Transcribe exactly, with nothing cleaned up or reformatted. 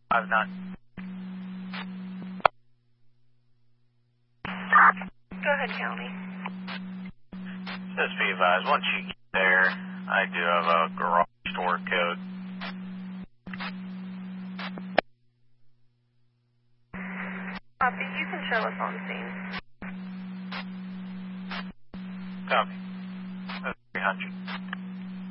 I've not. Go ahead, County. Just be advised, once you get there, I do have a garage door code. Copy. You can show us on scene. Copy. That's three hundred.